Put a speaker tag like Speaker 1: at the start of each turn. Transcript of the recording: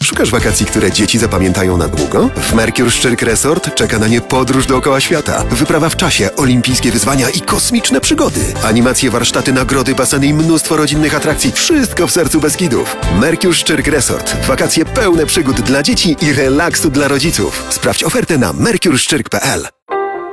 Speaker 1: Szukasz wakacji, które dzieci zapamiętają na długo? W Mercure Szczyrk Resort czeka na nie podróż dookoła świata. Wyprawa w czasie, olimpijskie wyzwania i kosmiczne przygody. Animacje, warsztaty, nagrody, baseny i mnóstwo rodzinnych atrakcji. Wszystko w sercu Beskidów. Mercure Szczyrk Resort. Wakacje pełne przygód dla dzieci i relaksu dla rodziców. Sprawdź ofertę na mercureszczyrk.pl.